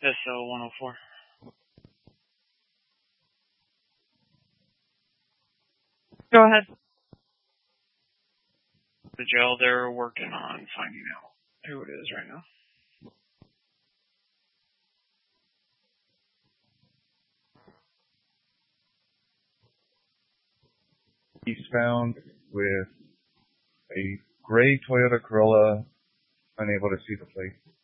SL 104. Go ahead. The jail, they're working on finding out who it is right now. He's found with a gray Toyota Corolla, unable to see the plate.